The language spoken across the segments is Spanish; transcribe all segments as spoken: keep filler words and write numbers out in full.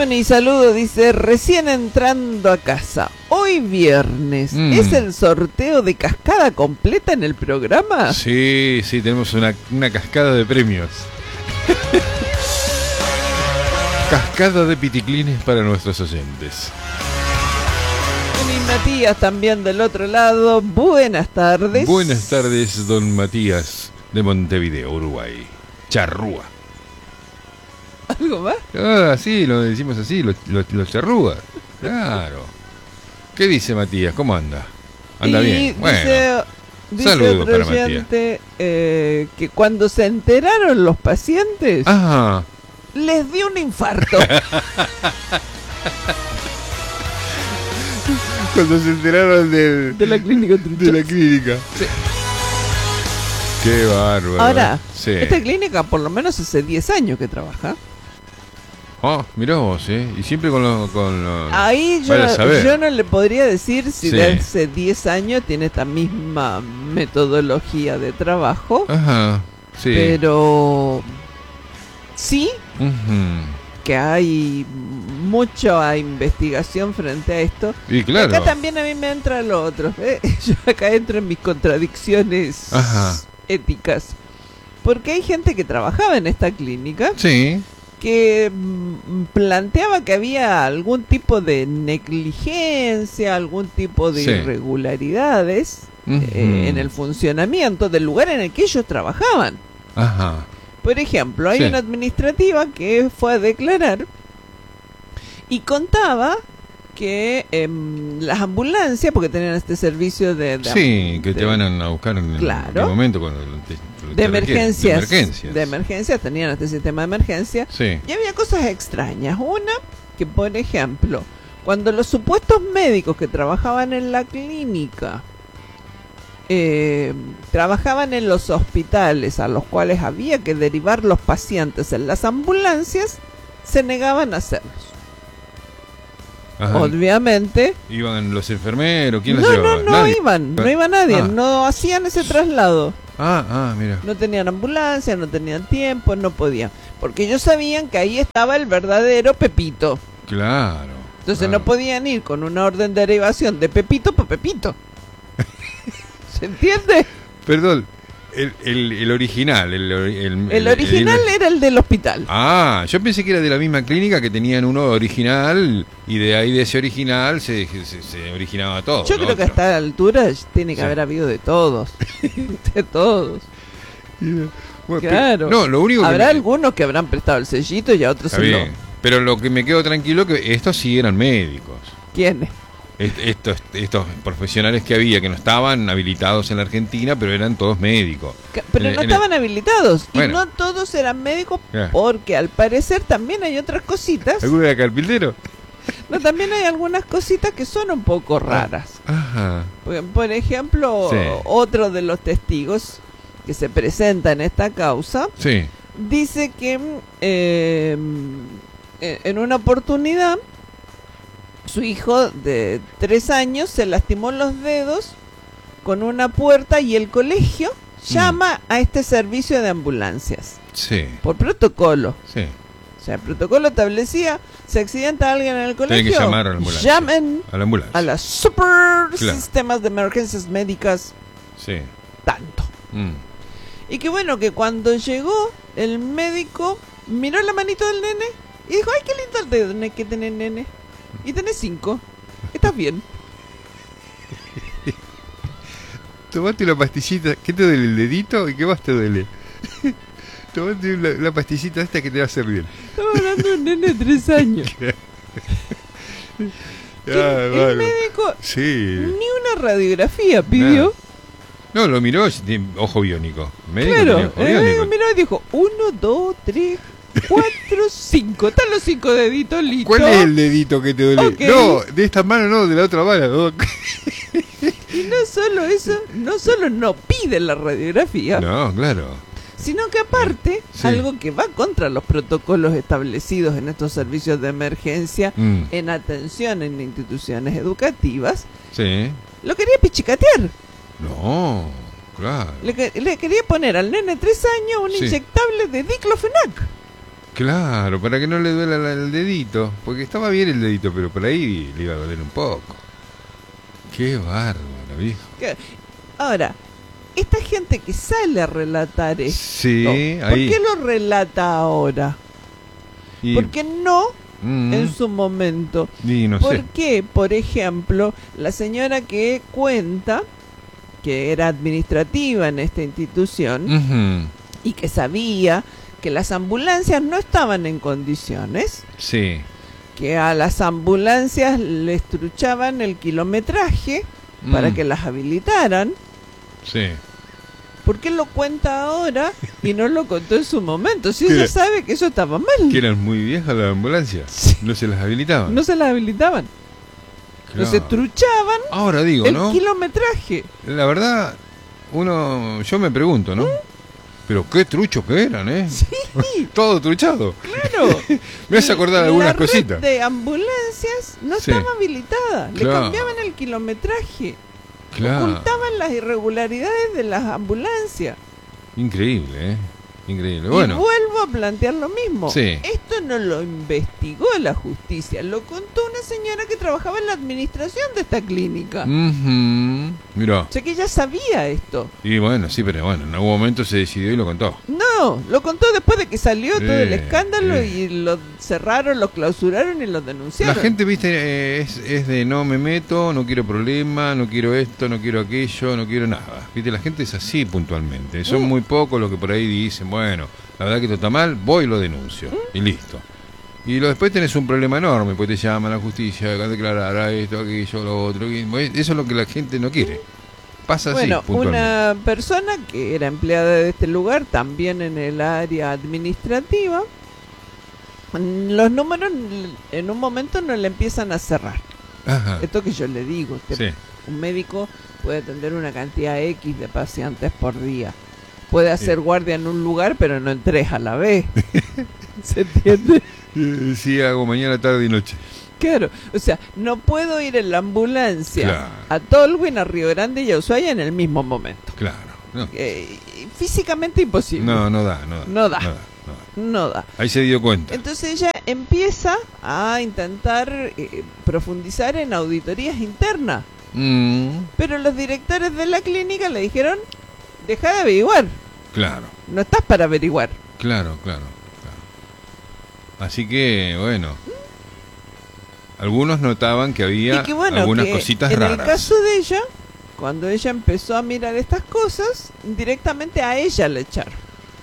Bueno, y saludo, dice, recién entrando a casa. Hoy viernes, Mm. ¿es el sorteo de cascada completa en el programa? Sí, sí, tenemos una, una cascada de premios. Cascada de piticlines para nuestros oyentes. Y Matías también del otro lado. Buenas tardes. Buenas tardes, don Matías, de Montevideo, Uruguay. Charrúa. ¿Algo más? Ah, sí, lo decimos así, los lo, lo charrúa. Claro. ¿Qué dice Matías? ¿Cómo anda? Anda y bien. Dice, Bueno, dice saludos otro para Matías. oyente, eh, que cuando se enteraron los pacientes, Ajá. les dio un infarto. Cuando se enteraron del, De la clínica de la clínica. Sí. Qué bárbaro. Ahora, sí. esta clínica por lo menos hace diez años que trabaja. Oh, mirá vos, ¿eh? Y siempre con los... Con los... Ahí yo, Vaya a saber. yo no le podría decir si Sí. de hace diez años tiene esta misma metodología de trabajo, Ajá, sí. pero sí Ujú. que hay mucha investigación frente a esto. Y claro. Acá también a mí me entra lo otro, ¿eh? Yo acá entro en mis contradicciones Ajá. éticas, porque hay gente que trabajaba en esta clínica Sí. que mm, planteaba que había algún tipo de negligencia, algún tipo de Sí. irregularidades Ujú. eh, en el funcionamiento del lugar en el que ellos trabajaban. Ajá. Por ejemplo, hay Sí. una administrativa que fue a declarar y contaba que em, las ambulancias, porque tenían este servicio de, de Sí, que te de- van a buscar en Claro. el momento cuando te, te de requieren. emergencias, De emergencias. de emergencias, tenían este sistema de emergencia. Sí. Y había cosas extrañas. Una, que por ejemplo, cuando los supuestos médicos que trabajaban en la clínica eh, trabajaban en los hospitales a los cuales había que derivar los pacientes en las ambulancias, se negaban a hacerlos. Ajá. Obviamente. ¿Iban los enfermeros? ¿Quién No, los no, llevaba? no ¿Nadie? iban, no iba nadie, Ah. no hacían ese traslado. Ah, ah, mira. No tenían ambulancia, no tenían tiempo, no podían. Porque ellos sabían que ahí estaba el verdadero Pepito. Claro. Entonces claro. no podían ir con una orden de derivación de Pepito por Pepito. ¿Se entiende? Perdón, el, el, el original. El, el, El original el- era el del hospital. Ah, yo pensé que era de la misma clínica, que tenían uno original y de ahí de ese original se, se, se originaba todo. Yo lo creo que a otro. esta altura tiene que Sí. haber habido de todos. De todos. Bueno, Claro. pero- no, lo único que Habrá me- algunos que habrán prestado el sellito y a otros Está se lo... bien. Pero lo que me quedo tranquilo que estos sí eran médicos. ¿Quiénes? Est- Estos, estos profesionales que había que no estaban habilitados en la Argentina, pero eran todos médicos. Ca- Pero En- no en estaban habilitados. Y Bueno. no todos eran médicos Ya. porque al parecer también hay otras cositas. ¿Alguno era carpintero? No, también hay algunas cositas que son un poco raras. Ajá. Por, por ejemplo, Sí. otro de los testigos que se presenta en esta causa Sí. dice que mm, eh, en una oportunidad su hijo de tres años se lastimó los dedos con una puerta y el colegio llama a este servicio de ambulancias Sí. por protocolo. Sí. O sea, el protocolo establecía, se accidenta alguien en el Tienen colegio, que llamar a la ambulancia. llamen A la ambulancia. a las super Claro. sistemas de emergencias médicas Sí. tanto. Mm. Y que bueno, que cuando llegó el médico miró la manito del nene y dijo, ay, qué lindo el dedo ne- que tiene el nene. Y tenés cinco. Estás bien. Tomate la pastillita. ¿Qué te duele el dedito? ¿Y qué más te duele? Tomate la, la pastillita esta que te va a hacer bien. Estamos hablando de un nene de tres años. Que Ah, el vale. médico Sí. ni una radiografía pidió. No, lo miró, tiene ojo biónico. El médico Claro, tenía ojo el médico biónico. miró y dijo, uno, dos, tres, cuatro, cinco. Están los cinco deditos listos. ¿Cuál es el dedito que te duele? Ok. No, de esta mano no, de la otra mano. Y no solo eso, no solo no pide la radiografía, No, claro. sino que aparte, Sí. algo que va contra los protocolos establecidos en estos servicios de emergencia, Mm, en atención en instituciones educativas, sí. lo quería pichicatear. No, claro. Le, que- le quería poner al nene de tres años un Sí. inyectable de diclofenac. Claro, para que no le duela la- el dedito. Porque estaba bien el dedito, pero por ahí le iba a doler un poco. Qué bárbaro, viejo. Que- Ahora, esta gente que sale a relatar esto, Sí, ¿por ahí. qué lo relata ahora? Y, ¿Por qué no mm, en su momento? y no ¿Por sé. qué, por ejemplo, la señora que cuenta que era administrativa en esta institución Ujú, y que sabía que las ambulancias no estaban en condiciones, sí. que a las ambulancias les truchaban el kilometraje para Mm, que las habilitaran? Sí. ¿Por qué lo cuenta ahora y no lo contó en su momento? Si ¿Qué? ella sabe que eso estaba mal. Que eran muy viejas las ambulancias. Sí. No se las habilitaban. No se las habilitaban. Claro. Entonces truchaban Ahora digo, el ¿no? kilometraje. La verdad, uno, yo me pregunto, ¿no? Pero qué truchos que eran, ¿eh? Sí, Todo truchado. claro. Me hace acordar algunas La red cositas. de ambulancias no Sí. estaba habilitada. Le Claro. cambiaban el kilometraje. Claro. Ocultaban las irregularidades de las ambulancias. Increíble, ¿eh? Increíble. Y Bueno, vuelvo a plantear lo mismo. Sí. Esto no lo investigó la justicia, lo contó una señora que trabajaba en la administración de esta clínica. ujú, mirá. O sea que ella sabía esto. Y bueno, sí, pero bueno, en algún momento se decidió y lo contó. No, lo contó después de que salió todo el Eh, escándalo eh. y lo cerraron, lo clausuraron y lo denunciaron. La gente, viste, eh, es, es de no me meto, no quiero problema, no quiero esto, no quiero aquello, no quiero nada. Viste, la gente es así puntualmente. Son Mm. muy pocos los que por ahí dicen, bueno, la verdad que esto está mal, voy y lo denuncio. Mm. Y listo. Y lo, después tenés un problema enorme, pues te llaman a la justicia a declarar a esto, aquello, lo otro. y Eso es lo que la gente no quiere. Pasa Bueno, así, puntualmente. una persona que era empleada de este lugar, también en el área administrativa, los números en un momento no le empiezan a cerrar. Ajá. Esto que yo le digo, te- Sí. un médico puede atender una cantidad X de pacientes por día. Puede hacer Sí. guardia en un lugar, pero no en tres a la vez. ¿Se entiende? Eh, Sí, hago mañana, tarde y noche. Claro, o sea, no puedo ir en la ambulancia Claro. a Tolwyn, a Río Grande y a Ushuaia en el mismo momento. Claro. No, Eh, físicamente imposible. no, no da, no da. No da. No da, no da. No da. Ahí se dio cuenta. Entonces ella empieza a intentar eh, profundizar en auditorías internas. Mm, Pero los directores de la clínica le dijeron, deja de averiguar, claro, no estás para averiguar. claro, claro, claro. Así que, bueno. Algunos notaban que había Y que bueno, algunas que cositas en raras. el caso de ella, cuando ella empezó a mirar estas cosas, directamente a ella le echaron.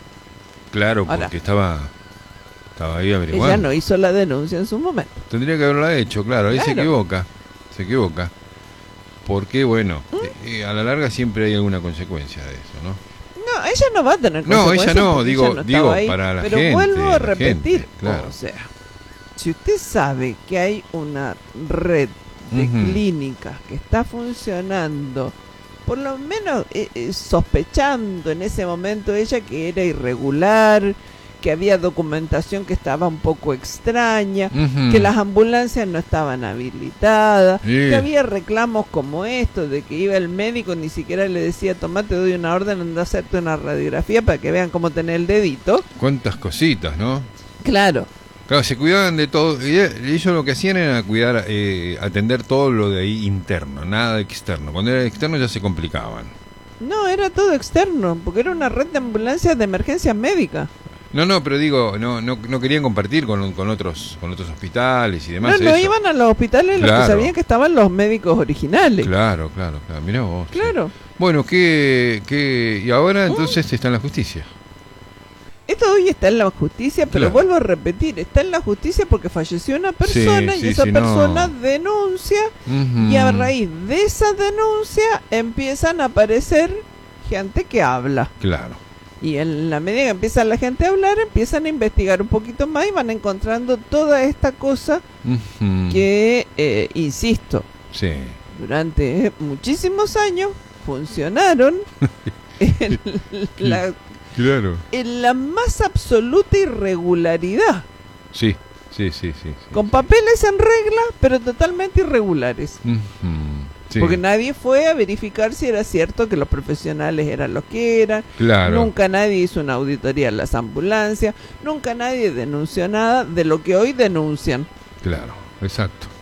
Claro, Ahora, porque estaba estaba ahí averiguando. ella no hizo la denuncia en su momento. Tendría que haberla hecho, claro, ahí se Claro. equivoca. Se equivoca. Porque, bueno, ¿Mm? eh, eh, a la larga siempre hay alguna consecuencia de eso, ¿no? No, ella no va a tener No, consecuencias ella no, porque digo- ella no digo, estaba ahí. para la Pero gente, vuelvo a la repetir, gente, claro. o sea, si usted sabe que hay una red de Ujú. clínicas que está funcionando, por lo menos eh, eh, sospechando en ese momento ella que era irregular, que había documentación que estaba un poco extraña, Ujú. que las ambulancias no estaban habilitadas, Sí. que había reclamos como esto, de que iba el médico, ni siquiera le decía, tomá, te doy una orden, anda a hacerte una radiografía para que vean cómo tener el dedito. Cuántas cositas, ¿no? Claro. Claro, se cuidaban de todo. y Ellos lo que hacían era cuidar, eh, atender todo lo de ahí interno, nada de externo. Cuando era externo ya se complicaban. No, era todo externo, porque era una red de ambulancias de emergencia médica. No, no, pero digo, no, no, no querían compartir con, con otros, con otros hospitales y demás. No, no eso. iban a los hospitales los Claro. que sabían que estaban los médicos originales. Claro, claro, claro. Mirá vos. sí. Claro. Bueno, ¿qué, qué, y ahora entonces está en la justicia? Esto hoy está en la justicia, pero Claro. vuelvo a repetir, está en la justicia porque falleció una persona Sí, y sí, esa sí, no. persona denuncia Ujú. y a raíz de esa denuncia empiezan a aparecer gente que habla. Claro. Y en la medida que empieza la gente a hablar, empiezan a investigar un poquito más y van encontrando toda esta cosa Ujú. que, eh, insisto, Sí. durante muchísimos años funcionaron en la, Claro. en la más absoluta irregularidad, Sí, sí, sí, sí. sí. con papeles en regla, pero totalmente irregulares. Ujú. Sí. Porque nadie fue a verificar si era cierto que los profesionales eran los que eran. Claro. Nunca nadie hizo una auditoría en las ambulancias. Nunca nadie denunció nada de lo que hoy denuncian. Claro, exacto.